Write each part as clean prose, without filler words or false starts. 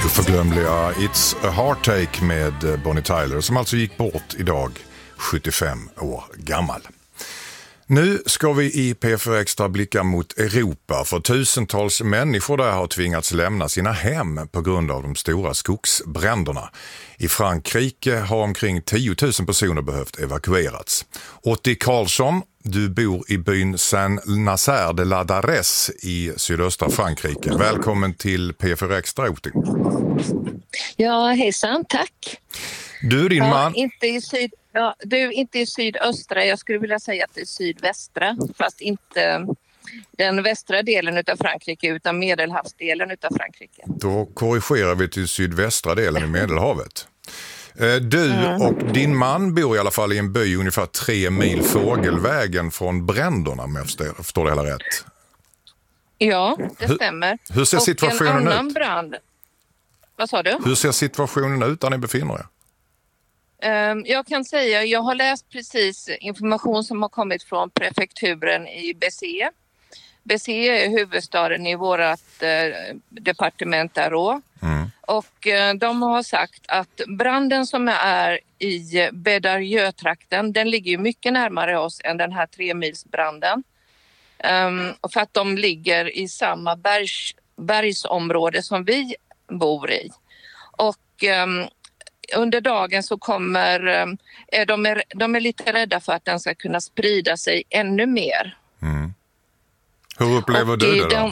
Oförglömliga It's a Heartache med Bonnie Tyler som alltså gick bort idag, 75 år gammal. Nu ska vi i PFR Extra blicka mot Europa, för tusentals människor där har tvingats lämna sina hem på grund av de stora skogsbränderna. I Frankrike har omkring 10 000 personer behövt evakuerats. Otti Karlsson, du bor i byn Saint-Nazaire de la Darès i sydöstra Frankrike. Välkommen till PFR Extra, Otti. Ja, hejsan, tack. Du, din man... Inte i sydöstra, jag skulle vilja säga att det är sydvästra, fast inte den västra delen av Frankrike utan medelhavsdelen av Frankrike. Då korrigerar vi till sydvästra delen i Medelhavet. Du och din man bor i alla fall i en by ungefär 3 mil fågelvägen från bränderna, om jag förstår det hela rätt. Ja, det stämmer. Hur ser situationen ut? Brand. Vad sa du? Hur ser situationen ut där ni befinner er? Jag kan säga, jag har läst precis information som har kommit från prefekturen i Béziers. Béziers är huvudstaden i vårt departement där. Och de har sagt att branden som är i Bédarrieux-trakten, den ligger ju mycket närmare oss än den här 3-milsbranden. För att de ligger i samma bergsområde som vi bor i. Och under dagen så kommer, de är lite rädda för att den ska kunna sprida sig ännu mer. Hur upplever du det då?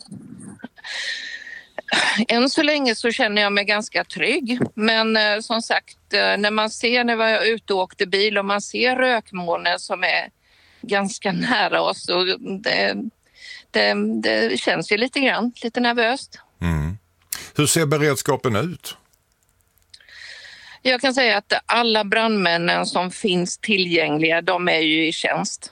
Än så länge så känner jag mig ganska trygg. Men som sagt, när vi är ute och åkte bil och man ser rökmolnen som är ganska nära oss, så det känns ju lite nervöst. Hur ser beredskapen ut? Jag kan säga att alla brandmännen som finns tillgängliga, de är ju i tjänst.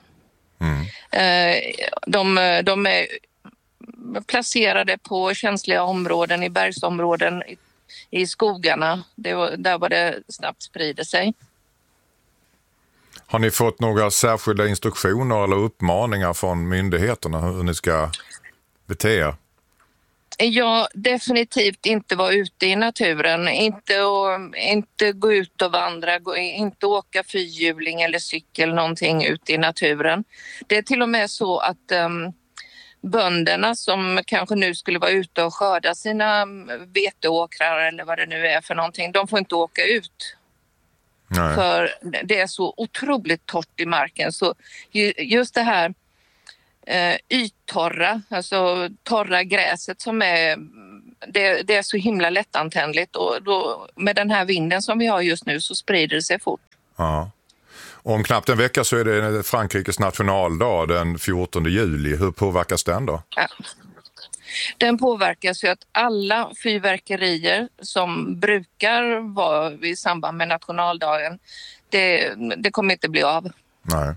De är placerade på känsliga områden, i bergsområden, i skogarna, där var det snabbt sprider sig. Har ni fått några särskilda instruktioner eller uppmaningar från myndigheterna hur ni ska bete er? Ja, definitivt inte vara ute i naturen, inte gå ut och vandra, inte åka fyrhjuling eller cykel någonting ute i naturen. Det är till och med så att bönderna som kanske nu skulle vara ute och skörda sina veteåkrar eller vad det nu är för någonting, de får inte åka ut. Nej. För det är så otroligt torrt i marken, så just det här yttorra, alltså torra gräset som det är så himla lättantändligt, och då, med den här vinden som vi har just nu, så sprider det sig fort. Ja. Om knappt en vecka så är det Frankrikes nationaldag den 14 juli. Hur påverkas den då? Ja. Den påverkas ju att alla fyrverkerier som brukar vara i samband med nationaldagen, det kommer inte bli av. Nej.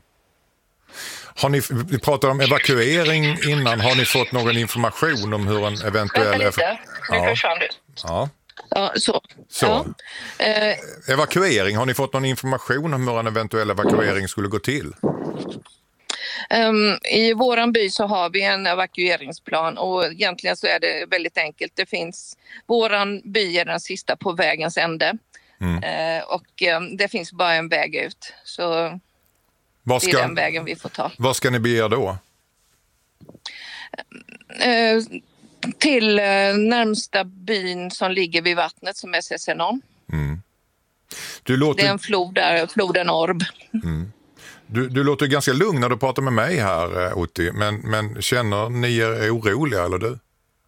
Vi pratade om evakuering innan. Har ni fått någon information om hur en eventuell... Nu försvann du. Ja. Ja, så. Ja. Evakuering, har ni fått någon information om hur en eventuell evakuering skulle gå till? I våran by så har vi en evakueringsplan, och egentligen så är det väldigt enkelt. Våran by är den sista på vägens ände. Och det finns bara en väg ut, så det är den vägen vi får ta. Vad ska ni bege då? Till närmsta byn som ligger vid vattnet, som är Cessenon. Det är en flod där, floden Orb. Du låter ganska lugn när du pratar med mig här, Otti, men känner ni er oroliga, eller du?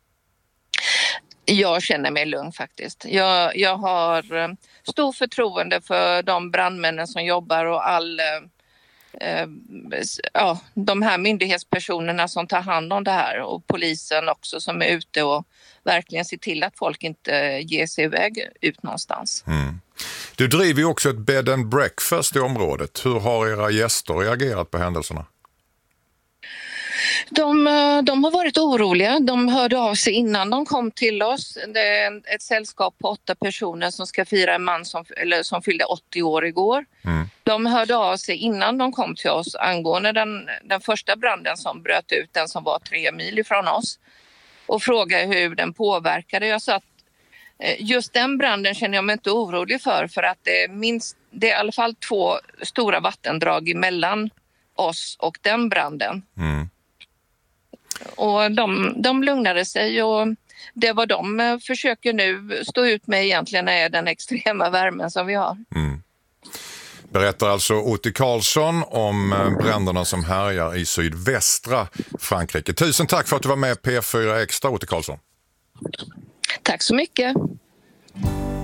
Jag känner mig lugn faktiskt. Jag har stor förtroende för de brandmännen som jobbar och de här myndighetspersonerna som tar hand om det här, och polisen också som är ute och verkligen ser till att folk inte ger sig iväg ut någonstans. Du driver ju också ett bed and breakfast i området. Hur har era gäster reagerat på händelserna? De har varit oroliga. De hörde av sig innan de kom till oss. Det är ett sällskap på 8 personer som ska fira en man som fyllde 80 år igår. De hörde av sig innan de kom till oss angående den första branden som bröt ut, den som var 3 mil ifrån oss, och frågade hur den påverkade. Jag sa att Just den branden känner jag mig inte orolig för att det är i alla fall 2 stora vattendrag emellan oss och den branden. Mm. Och de lugnade sig, och det vad de försöker nu stå ut med egentligen är den extrema värmen som vi har. Mm. Berättar alltså Ottie Karlsson om bränderna som härjar i sydvästra Frankrike. Tusen tack för att du var med P4 Extra, Ottie Karlsson. Tack så mycket.